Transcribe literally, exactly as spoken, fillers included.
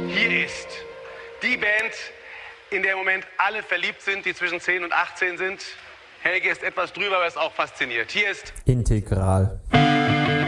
Hier ist die Band, in der im Moment alle verliebt sind, die zwischen zehn und achtzehn sind. Helge ist etwas drüber, aber ist auch fasziniert. Hier ist Integral.